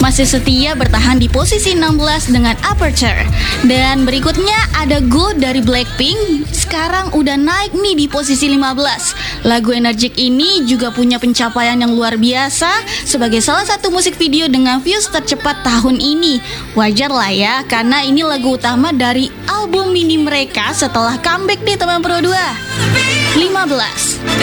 masih setia bertahan di posisi 16 dengan Aperture. Dan berikutnya ada Go dari Blackpink, sekarang udah naik nih di posisi 15. Lagu Energic ini juga punya pencapaian yang luar biasa sebagai salah satu musik video dengan views tercepat tahun ini. Wajar lah ya, karena ini lagu utama dari album mini mereka setelah comeback di Teman Pro 2. 15.